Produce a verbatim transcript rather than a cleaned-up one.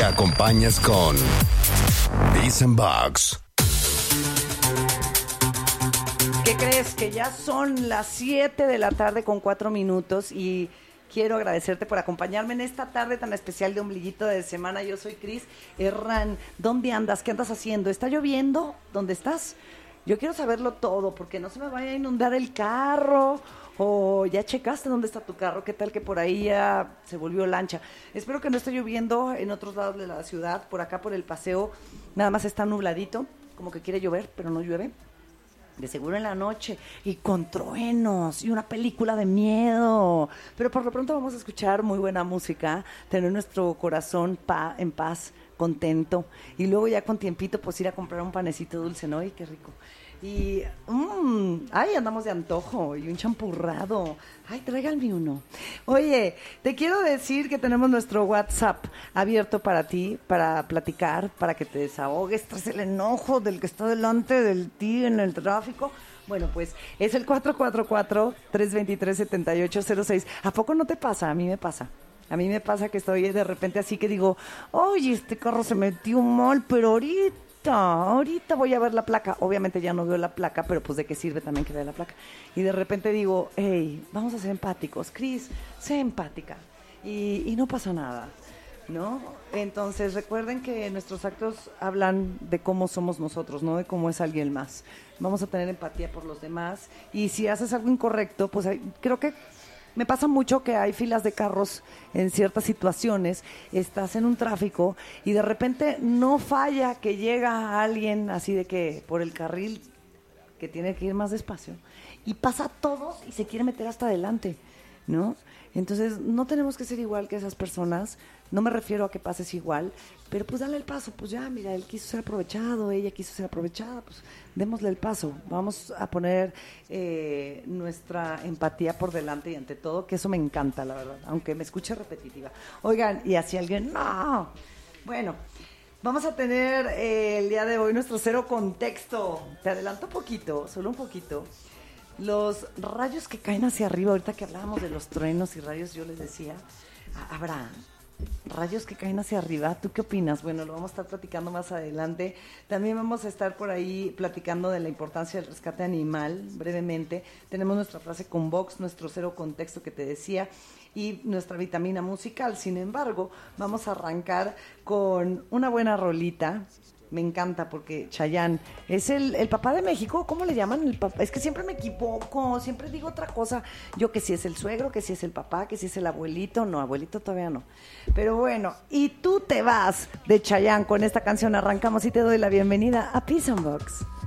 acompañas con Peace and Box. ¿Qué crees? Que ya son las siete de la tarde con cuatro minutos y quiero agradecerte por acompañarme en esta tarde tan especial de Ombliguito de Semana. Yo soy Cris Herrán. ¿Dónde andas? ¿Qué andas haciendo? ¿Está lloviendo? ¿Dónde estás? Yo quiero saberlo todo porque no se me vaya a inundar el carro. O ya checaste dónde está tu carro, qué tal que por ahí ya se volvió lancha. Espero que no esté lloviendo en otros lados de la ciudad. Por acá por el paseo nada más está nubladito, como que quiere llover, pero no llueve. De seguro en la noche, y con truenos, y una película de miedo. Pero por lo pronto vamos a escuchar muy buena música, tener nuestro corazón pa- en paz, contento, y luego ya con tiempito pues ir a comprar un panecito dulce, ¿no? Y qué rico. Y, mmm, ay, andamos de antojo, y un champurrado. Ay, tráiganme uno. Oye, te quiero decir que tenemos nuestro WhatsApp abierto para ti, para platicar, para que te desahogues tras el enojo del que está delante de ti en el tráfico. Bueno, pues es el cuatro cuatro cuatro, tres dos tres, siete ocho cero seis. ¿A poco no te pasa? A mí me pasa. A mí me pasa que estoy de repente así que digo, oye, este carro se metió mal, pero ahorita... ahorita voy a ver la placa. Obviamente ya no veo la placa, pero pues de qué sirve también que vea la placa. Y de repente digo, hey, vamos a ser empáticos. Cris, sé empática. Y, y no pasa nada, ¿no? Entonces recuerden que nuestros actos hablan de cómo somos nosotros, no de cómo es alguien más. Vamos a tener empatía por los demás. Y si haces algo incorrecto, pues hay, creo que me pasa mucho que hay filas de carros en ciertas situaciones, estás en un tráfico y de repente no falla que llega alguien así de que por el carril que tiene que ir más despacio y pasa a todos y se quiere meter hasta adelante, ¿no? Entonces no tenemos que ser igual que esas personas, no me refiero a que pases igual, pero pues dale el paso, pues ya, mira, él quiso ser aprovechado, ella quiso ser aprovechada, pues démosle el paso, vamos a poner eh, nuestra empatía por delante y ante todo, que eso me encanta, la verdad, aunque me escuche repetitiva. Oigan, y así alguien, no, bueno, vamos a tener eh, el día de hoy nuestro cero contexto, te adelanto un poquito, solo un poquito. Los rayos que caen hacia arriba, ahorita que hablábamos de los truenos y rayos, yo les decía, habrá rayos que caen hacia arriba. ¿Tú qué opinas? Bueno, lo vamos a estar platicando más adelante. También vamos a estar por ahí platicando de la importancia del rescate animal, brevemente. Tenemos nuestra frase con Vox, nuestro cero contexto que te decía, y nuestra vitamina musical. Sin embargo, vamos a arrancar con una buena rolita. Me encanta porque Chayanne es el, el papá de México. ¿Cómo le llaman? El papá. Es que siempre me equivoco, siempre digo otra cosa. Yo que si es el suegro, que si es el papá, que si es el abuelito. No, abuelito todavía no. Pero bueno, y tú te vas de Chayanne con esta canción. Arrancamos y te doy la bienvenida a Peace and Box.